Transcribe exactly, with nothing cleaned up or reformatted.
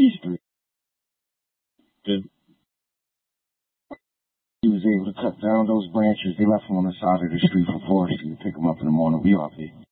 Street. Good. He was able to cut down those branches. They left them on the side of the street for forestry to pick them up in the morning. We off it.